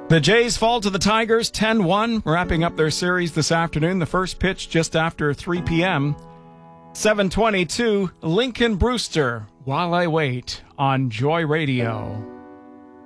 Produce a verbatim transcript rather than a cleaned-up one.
The Jays fall to the Tigers ten one, wrapping up their series this afternoon. The first pitch just after three p.m. seven twenty-two, Lincoln Brewster, While I Wait on Joy Radio.